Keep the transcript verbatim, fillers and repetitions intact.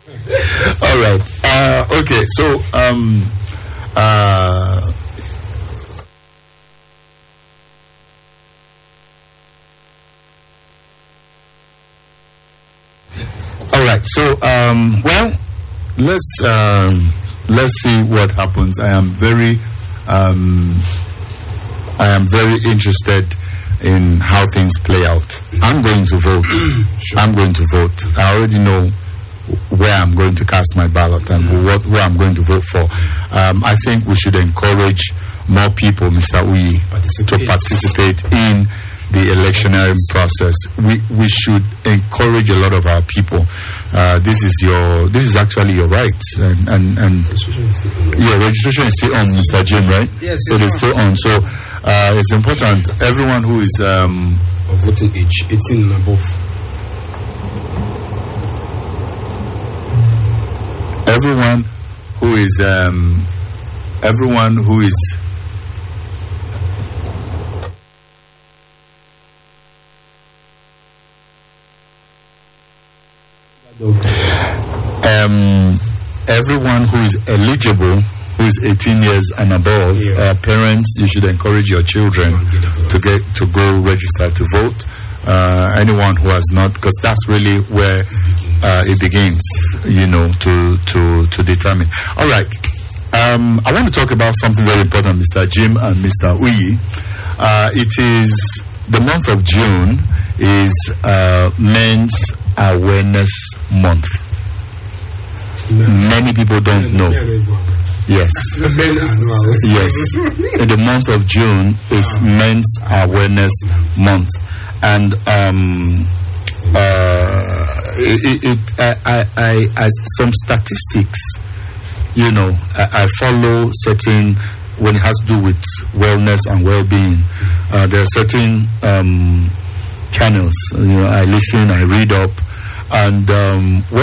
All right. Uh, okay. So, um, uh, all right. So, um, well, let's um, let's see what happens. I am very, um, I am very interested in how things play out. I'm going to vote. Sure. I'm going to vote. I already know where I'm going to cast my ballot and mm-hmm. what where I'm going to vote for. Um, I think we should encourage more people, Mister Uyi, to participate in the electionary process. We we should encourage a lot of our people. Uh, this is your this is actually your right, and and, and yeah, registration is still on, Mister Jim, right? Yes, it is still on. So uh, it's important. Everyone who is um, of voting age, eighteen and above. Everyone who is um, everyone who is um, everyone who is eligible, who is eighteen years and above, yeah. uh, parents, you should encourage your children to get to go register to vote. Uh, anyone who has not, because that's really where uh, it begins, you know, to to to determine. All right, um, I want to talk about something very important, Mister Jim and Mister Uyi. Uh, it is the month of June is uh, Men's Awareness Month. Many people don't know. Yes. Yes. In the month of June is Men's Awareness Month. And um, uh, it, it, I, I, I, I, some statistics, you know, I, I follow certain, when it has to do with wellness and well-being, uh, there are certain um, channels, you know, I listen, I read up, and um,